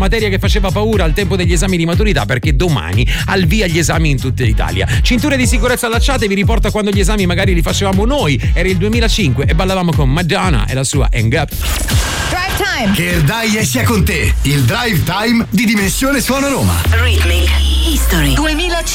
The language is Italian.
materia che faceva paura al tempo degli esami di maturità, perché domani al via gli esami in tutta Italia. Cinture di sicurezza allacciate, vi riporta quando gli esami magari li facevamo noi, era il 2005 e ballavamo con Madonna e la sua Hang Up. Drive Time. Che il Dai sia con te, il Drive Time di Dimensione Suono Roma. Rhythmic History 2005.